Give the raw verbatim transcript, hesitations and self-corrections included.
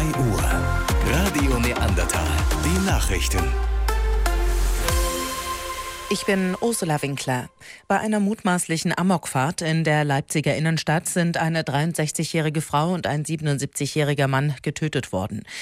Uhr. Radio Neandertal. Die Nachrichten. Ich bin Ursula Winkler. Bei einer mutmaßlichen Amokfahrt in der Leipziger Innenstadt sind eine dreiundsechzigjährige Frau und ein siebenundsiebzigjähriger Mann getötet worden.